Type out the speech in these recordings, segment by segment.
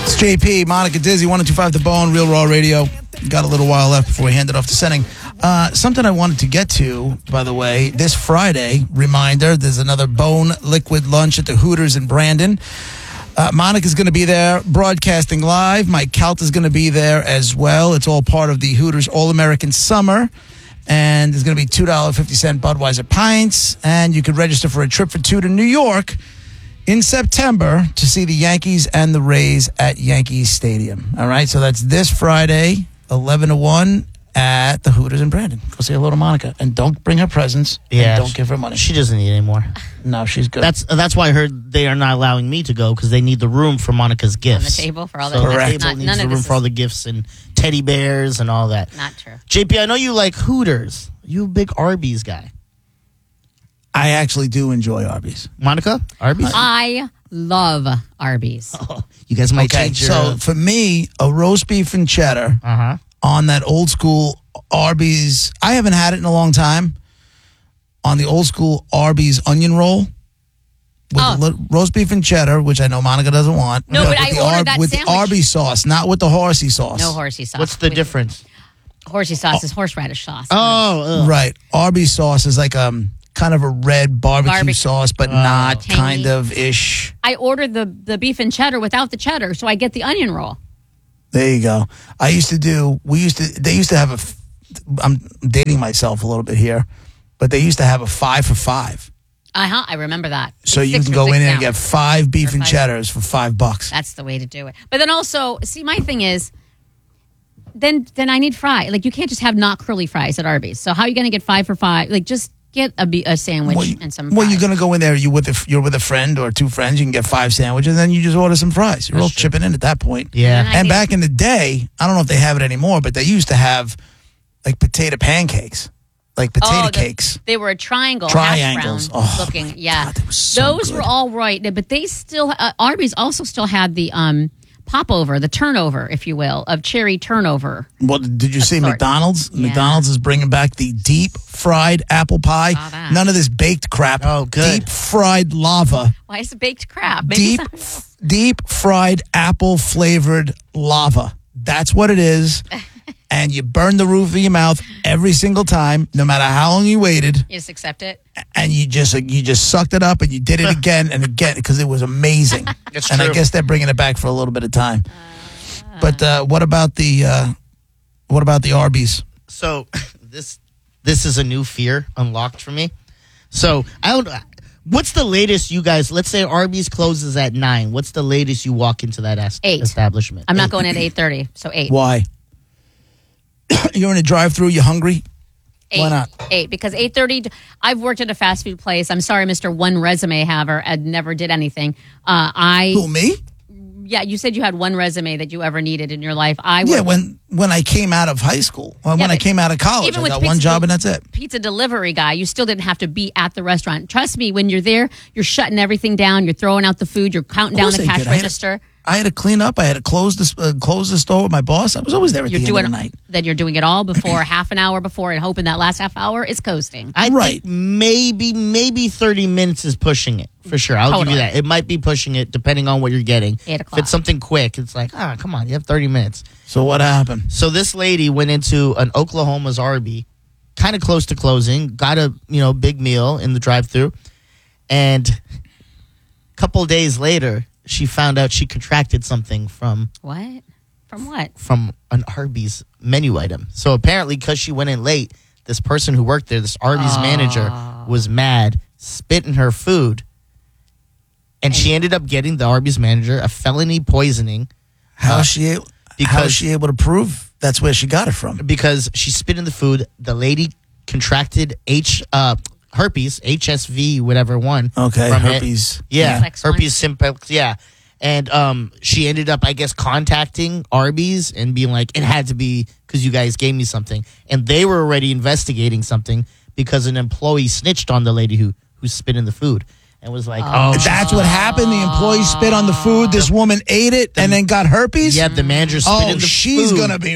It's JP, Monica Dizzy, 102.5 The Bone, Real Raw Radio. Got a little while left before we hand it off to Senning. Something I wanted to get to, by the way, this Friday, reminder, there's another Bone Liquid Lunch at the Hooters in Brandon. Monica's going to be there broadcasting live. Mike Kalt is going to be there as well. It's all part of the Hooters All-American Summer. And there's going to be $2.50 Budweiser pints. And you can register for a trip for two to New York in September to see the Yankees and the Rays at Yankee Stadium. All right, so that's this Friday, 11 to 1 at the Hooters in Brandon. Go say hello to Monica. And don't bring her presents. Yeah. And don't give her money. She doesn't need any more. No, she's good. That's why I heard they are not allowing me to go because they need the room for Monica's gifts. On the table for all so the the table needs the room for all the gifts and teddy bears and all that. Not true. JP, I know you like Hooters. You a big Arby's guy. I actually do enjoy Arby's. Monica, Arby's? I love Arby's. Oh, you guys might change your... So for me, a roast beef and cheddar on that old school Arby's. I haven't had it in a long time. On the old school Arby's onion roll with roast beef and cheddar, which I know Monica doesn't want. No, but I ordered that with sandwich. the Arby's sauce, not with the horsey sauce. No horsey sauce. What's the difference? Horsey sauce is horseradish sauce. Oh, right. Arby's sauce is like kind of a red barbecue sauce, but not tangy. kind of ish. I ordered the beef and cheddar without the cheddar, so I get the onion roll. There you go. They used to have I'm dating myself a little bit here, but they used to have a 5 for $5. I remember that. So It's you 6 can for go $6 in now. and get 5 beef and cheddars for $5. That's the way to do it. But then also, see, my thing is, then I need fries. Like, you can't just have not curly fries at Arby's. So how are you going to get 5 for $5? Like, just get a sandwich and some fries. Well, you're going to go in there, you're with a friend or two friends, you can get 5 sandwiches, and then you just order some fries. You're all chipping in at that point. Yeah. And back in the day, I don't know if they have it anymore, but they used to have, like, potato pancakes. Like potato cakes. They were a triangles Triangles. looking. Yeah. God, they were so Those good. were all right. But they still, Arby's also still had the popover, the turnover, if you will, of cherry turnover. Well, did you see McDonald's? Yeah. McDonald's is bringing back the deep fried apple pie. Saw that. None of this baked crap. Oh, good. Deep fried lava. Why is it baked crab? Maybe Deep fried apple flavored lava. That's what it is. And you burn the roof of your mouth every single time, no matter how long you waited. You just accept it. And you just sucked it up and you did it again and again because it was amazing. It's and true. I guess they're bringing it back for a little bit of time. But what about the Arby's? So this is a new fear unlocked for me. So I don't. What's the latest you guys? Let's say Arby's closes at 9. What's the latest you walk into that 8. establishment? I'm not going at 8:30, so 8. Why? You're in a drive-through. You're hungry. 8. Why not? 8, because 8:30. I've worked at a fast food place. I'm sorry, Mr. One Resume Haver. I never did anything. Who, me? Yeah, you said you had one resume that you ever needed in your life. Yeah, when I came out of high school, when I came out of college, I got one job and that's it. Pizza delivery guy, you still didn't have to be at the restaurant. Trust me, when you're there, you're shutting everything down. You're throwing out the food. You're counting down the cash register. I had to clean up. I had to close the store with my boss. I was always there at the end of the night. Then you're doing it all before, half an hour before, and hoping that last half hour is coasting. I think maybe 30 minutes is pushing it, for sure. I'll give you that. It might be pushing it, depending on what you're getting. 8 o'clock. If it's something quick, it's like, come on, you have 30 minutes. So what happened? So this lady went into an Oklahoma's Arby, kind of close to closing, got a big meal in the drive-thru, and a couple days later, she found out she contracted something from... What? From what? From an Arby's menu item. So apparently, because she went in late, this person who worked there, this Arby's manager, was mad, spit in her food, and she ended up getting the Arby's manager a felony poisoning. How is she able to prove that's where she got it from? Because she spit in the food. The lady contracted herpes, HSV, whatever one. Okay, from herpes. Herpes simplex, yeah. And she ended up, I guess, contacting Arby's and being like, it had to be because you guys gave me something. And they were already investigating something because an employee snitched on the lady who spit in the food and was like, that's what happened? The employee spit on the food. This woman ate it and then got herpes? Yeah, the manager spit in the food. She's going to be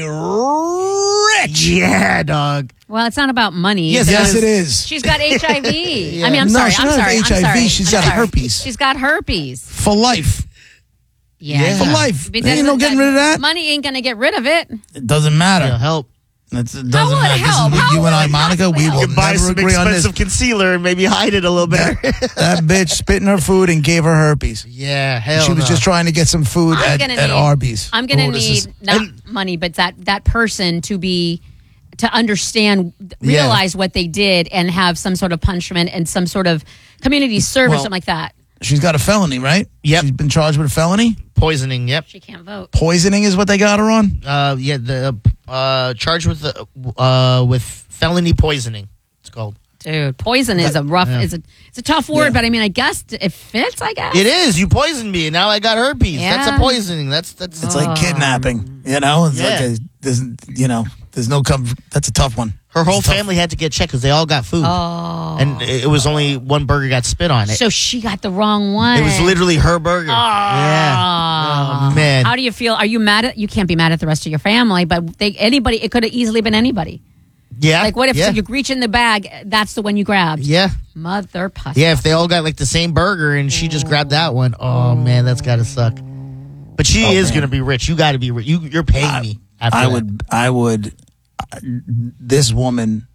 rich. Yeah, dog. Well, it's not about money. Yes, it is. She's got HIV. I mean, No, she doesn't have HIV. She's got herpes. She's got herpes. For life. Yeah. For life. But Ain't no getting rid of that. Money ain't gonna get rid of it. It doesn't matter. It'll help. It doesn't How would it matter. help? This is How you and I, would it Monica. help? We will You buy never some agree on this. expensive concealer and maybe hide it a little better. That bitch spit in her food and gave her herpes. Yeah, hell She was no. just trying to get some food I'm at gonna need- Arby's. I'm gonna Oh, this need is- not money, but that person to understand, realize what they did, and have some sort of punishment and some sort of community service, Well- something like that. She's got a felony, right? Yep. She's been charged with a felony. Poisoning. Yep. She can't vote. Poisoning is what they got her on. Yeah. The charged with felony poisoning. It's called. Dude, poison is a rough. Yeah. It's a tough word, Yeah. but I mean, I guess it fits. I guess It is. You poisoned me, and now I got herpes. That's Yeah. a poisoning. That's. It's like kidnapping. You know, it's Yeah. like there's no That's a tough one. Her whole It's tough. family had to get checked because they all got food. Oh, And it was only one burger got spit on it. so she got the wrong one. It was literally her burger. Yeah. Oh, man. How do you feel? Are you mad at? You can't be mad at the rest of your family, but anybody. It could have easily been anybody. Yeah. Like, what if Yeah. you reach in the bag? That's the one you grabbed. Yeah. Mother puss. Yeah, if they all got like the same burger and she just grabbed that one, oh man, that's gotta suck. But she is man. gonna be rich. You gotta be rich. You're paying me. After I that. would. This woman.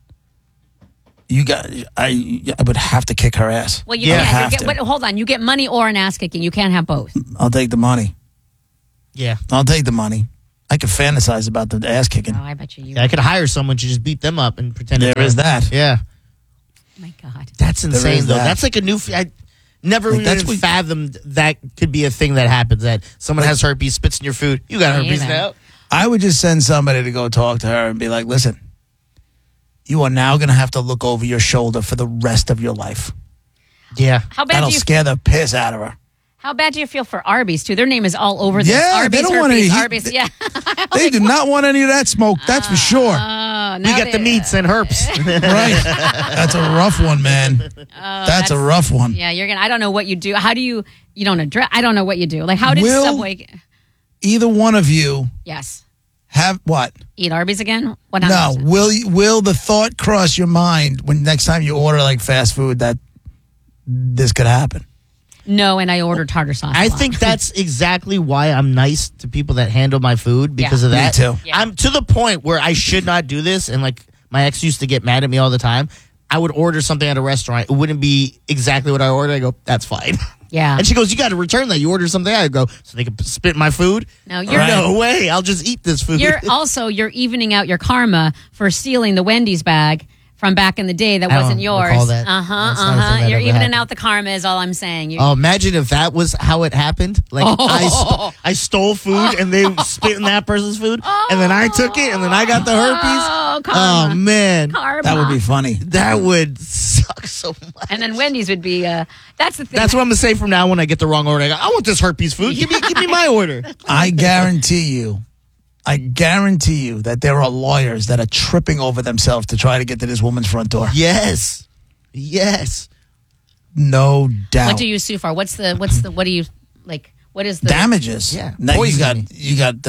I would have to kick her ass. Well, you Yeah. can't. Have to. But hold on. You get money or an ass kicking. You can't have both. I'll take the money. Yeah. I'll take the money. I could fantasize about the ass kicking. Oh, I bet you. Yeah, I could hire someone to just beat them up and pretend. There is that. Yeah, Oh my God. that's There insane is though. that. That's like a new. I never Like, even that's what- fathomed that could be a thing that happens. That someone has herpes, spits in your food. You got Me herpes either. now. I would just send somebody to go talk to her and be like, listen, you are now going to have to look over your shoulder for the rest of your life. Yeah. How bad That'll do you? scare the piss out of her. How bad do you feel for Arby's too? Their name is all over this. Yeah, Arby's, they don't want herpes, any- Arby's. Yeah. They do not want any of that smoke, that's for sure. We got the meats and herps. Right. That's a rough one, man. That's a rough one. Yeah, you're gonna. I don't know what you do. How do you? You don't address. I don't know what you do. Like, how did Will- Subway? Either one of you Yes. have what? Eat Arby's again? What? No. Will the thought cross your mind when next time you order like fast food that this could happen? No, and I ordered tartar sauce. I a lot. think that's exactly why I'm nice to people that handle my food because of Me that. too. Yeah. I'm to the point where I should not do this, and like my ex used to get mad at me all the time. I would order something at a restaurant. It wouldn't be exactly what I ordered. I go, that's fine. Yeah. And she goes, you got to return that. You order something. I go, so they can spit my food? No, you're No way. I'll just eat this food. you're evening out your karma for stealing the Wendy's bag from back in the day that I wasn't don't yours. recall that. Uh huh. That's not a thing that You're ever evening happened. out the karma is all I'm saying. Oh, imagine if that was how it happened. Like Oh. I stole food and they spit in that person's food, and then I took it, and then I got the herpes. Oh, karma. Oh man, Karma. That would be funny. that would suck so much. And then Wendy's would be. That's the thing. That's what I'm gonna say from now when I get the wrong order. I go, I want this herpes food. Give me my order. I guarantee you that there are lawyers that are tripping over themselves to try to get to this woman's front door. Yes, yes. No doubt. What do you sue for? What do you like? What is the Damages. Yeah. Now Poisoning. you got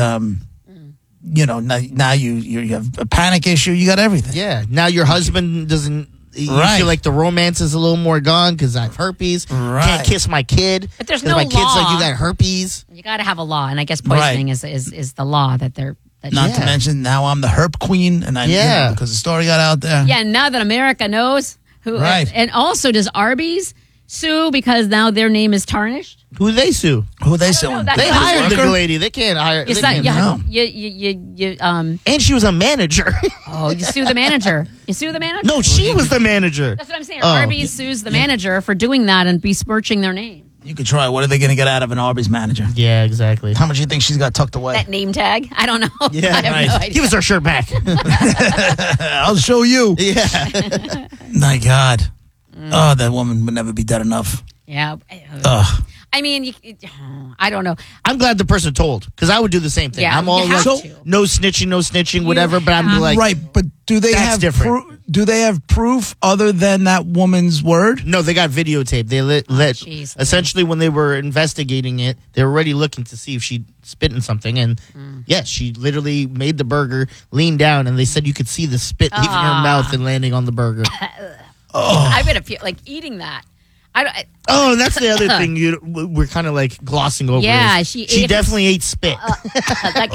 now you have a panic issue. You got everything. Yeah. Now your husband doesn't. You Right. feel like the romance is a little more gone because I have herpes. Right. Can't kiss my kid. But there's 'cause no my kid's like, law. you got herpes. You got to have a law, and I guess poisoning is the law that they're. That Not Yeah. to mention now I'm the herp queen, and Yeah. because the story got out there. Yeah, and now that America knows who, Right. and also does Arby's sue because now their name is tarnished? Who they sue? Who are they know, suing? that's- They This hired the worker? lady. They can't hire. You, they said, can't- know. you And she was a manager. you sue the manager. You sue the manager. No, she was the manager. That's what I'm saying. Oh. Arby's sues the manager for doing that and besmirching their name. You could try. What are they going to get out of an Arby's manager? Yeah, exactly. How much do you think she's got tucked away? That name tag? I don't know. Yeah, I have right. no idea. Give us our shirt back. I'll show you. Yeah. My God. Oh, that woman would never be dead enough. Yeah. Ugh. I mean, I don't know. I'm glad the person told because I would do the same thing. Yeah, I'm all you have like, to. no snitching, whatever. But I'm have- like, Right, but do they That's have different. do they have proof other than that woman's word? no, they got videotape. They let jeez, essentially when they were investigating it, they were already looking to see if she spit in something. And yes, she literally made the burger, leaned down, and they said you could see the spit leaving her mouth and landing on the burger. I would feel like eating that. Oh, and that's the other thing we're kind of like glossing over. Yeah, is she definitely ate spit. like,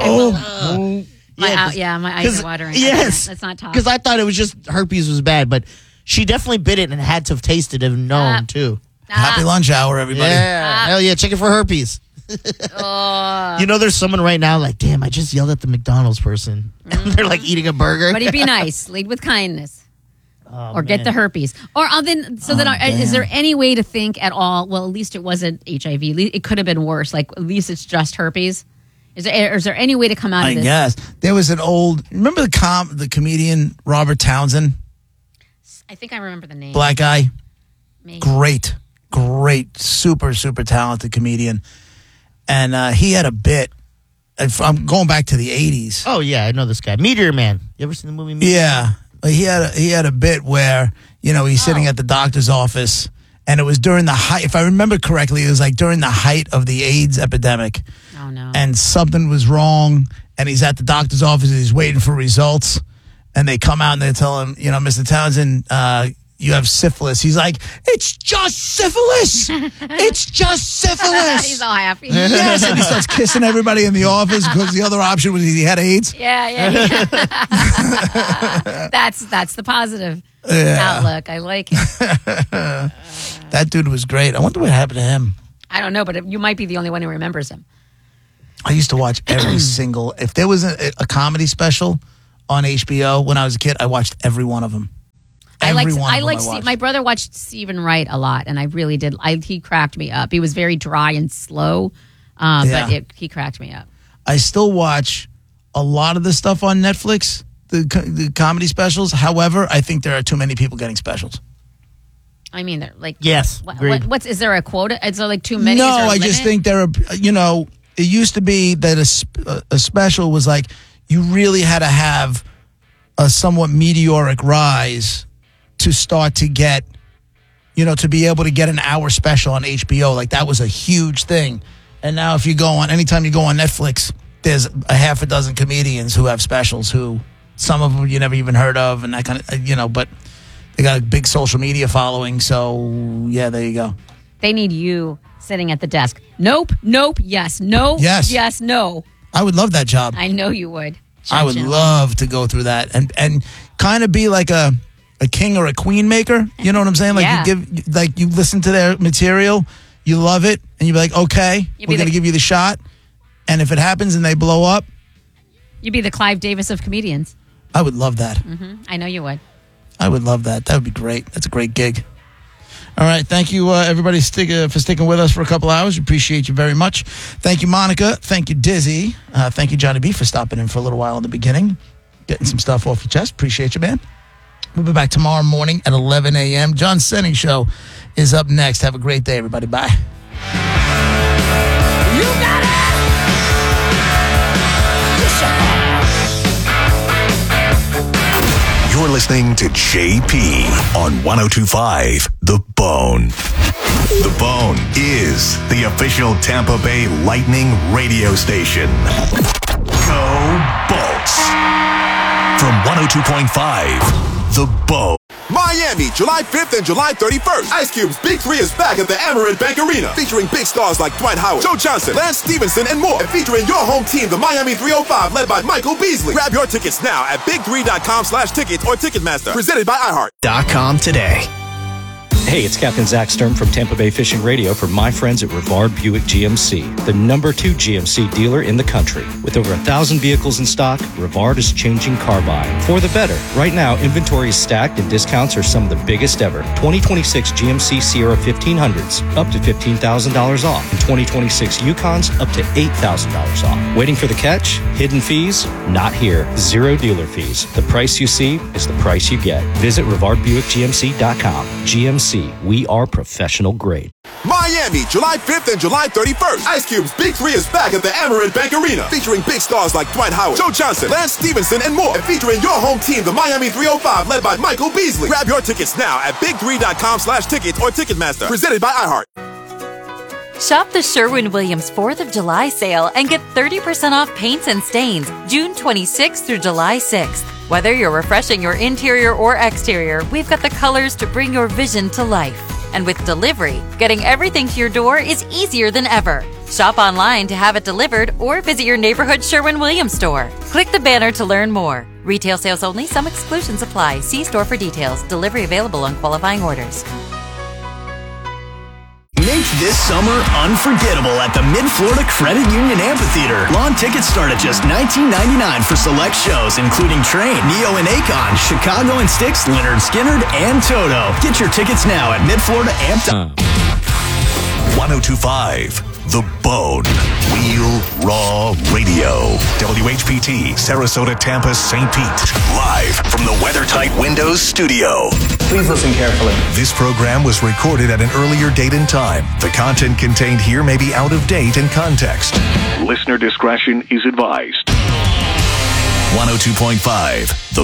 my eyes are watering. Yes, let's not talk. Because I thought it was just herpes was bad, but she definitely bit it and had to have tasted it and known too. Happy lunch hour, everybody. Yeah, hell yeah, check it for herpes. You know, there's someone right now like, damn, I just yelled at the McDonald's person. And they're like eating a burger. But be nice. Lead with kindness. Oh, or get the herpes. Or is there any way to think at all, well, at least it wasn't HIV. It could have been worse. Like, at least it's just herpes. Is there any way to come out of this? I guess. There was an old, remember the comedian Robert Townsend? I think I remember the name. Black guy. Maybe. Great, super, super talented comedian. And he had a bit. I'm going back to the 80s. Oh, yeah, I know this guy. Meteor Man. You ever seen the movie Meteor Man? Yeah. He had a bit where, he's sitting at the doctor's office, and it was during the height, if I remember correctly, it was like during the height of the AIDS epidemic. Oh, no. And something was wrong, and he's at the doctor's office, and he's waiting for results, and they come out and they tell him, Mr. Townsend, you have syphilis. He's like, it's just syphilis. It's just syphilis. He's all happy. Yes, and he starts kissing everybody in the office because the other option was he had AIDS. Yeah. That's the positive outlook. I like it. That dude was great. I wonder what happened to him. I don't know, but you might be the only one who remembers him. I used to watch every single, if there was a comedy special on HBO when I was a kid, I watched every one of them. My brother watched Stephen Wright a lot, and I really did. He cracked me up. He was very dry and slow, but he cracked me up. I still watch a lot of the stuff on Netflix, the comedy specials. However, I think there are too many people getting specials. I mean, they're like, yes. Is there a quota? Is there like too many? No, I just think there are. It used to be that a special was like you really had to have a somewhat meteoric rise to start to get, to be able to get an hour special on HBO. Like that was a huge thing. And now anytime you go on Netflix, there's a half a dozen comedians who have specials who some of them you never even heard of and that kind of, but they got a big social media following. So yeah, there you go. They need you sitting at the desk. Nope, yes, no, yes, no. I would love that job. I know you would. I would love to go through that and kind of be like a king or a queen maker. You know what I'm saying? Like you listen to their material, you love it, and you be like, okay, we're going to give you the shot. And if it happens and they blow up, you'd be the Clive Davis of comedians. I would love that. Mm-hmm. I know you would. I would love that. That would be great. That's a great gig. All right. Thank you, everybody, for sticking with us for a couple hours. Appreciate you very much. Thank you, Monica. Thank you, Dizzy. Thank you, Johnny B, for stopping in for a little while in the beginning, getting some stuff off your chest. Appreciate you, man. We'll be back tomorrow morning at 11 a.m. John Senning Show is up next. Have a great day, everybody. Bye. You got it! You're listening to JP on 102.5 The Bone. The Bone is the official Tampa Bay Lightning radio station. Go Bolts! From 102.5 The Bone. Miami, July 5th and July 31st. Ice Cube's Big 3 is back at the Amerant Bank Arena, featuring big stars like Dwight Howard, Joe Johnson, Lance Stevenson, and more. And featuring your home team, the Miami 305, led by Michael Beasley. Grab your tickets now at big3.com/tickets or Ticketmaster. Presented by iHeart.com today. Hey, it's Captain Zach Sturm from Tampa Bay Fishing Radio for my friends at Rivard Buick GMC, the #2 GMC dealer in the country. With over 1,000 vehicles in stock, Rivard is changing car buying for the better. Right now, inventory is stacked and discounts are some of the biggest ever. 2026 GMC Sierra 1500s, up to $15,000 off. And 2026 Yukons, up to $8,000 off. Waiting for the catch? Hidden fees? Not here. Zero dealer fees. The price you see is the price you get. Visit RivardBuickGMC.com. GMC. We are professional grade. Miami, July 5th and July 31st. Ice Cube's Big 3 is back at the Amerant Bank Arena, featuring big stars like Dwight Howard, Joe Johnson, Lance Stevenson, and more. And featuring your home team, the Miami 305, led by Michael Beasley. Grab your tickets now at big3.com/tickets or Ticketmaster. Presented by iHeart. Shop the Sherwin-Williams 4th of July sale and get 30% off paints and stains June 26th through July 6th. Whether you're refreshing your interior or exterior, we've got the colors to bring your vision to life. And with delivery, getting everything to your door is easier than ever. Shop online to have it delivered or visit your neighborhood Sherwin-Williams store. Click the banner to learn more. Retail sales only. Some exclusions apply. See store for details. Delivery available on qualifying orders. Make this summer unforgettable at the Mid-Florida Credit Union Amphitheater. Lawn tickets start at just $19.99 for select shows, including Train, Neo and Akon, Chicago and Styx, Leonard Skinner, and Toto. Get your tickets now at midfloridaamp.com. 102.5 The Bone. Real Raw Radio. WHPT, Sarasota, Tampa, St. Pete. Live from the WeatherTight Windows studio. Please listen carefully. This program was recorded at an earlier date and time. The content contained here may be out of date and context. Listener discretion is advised. 102.5 The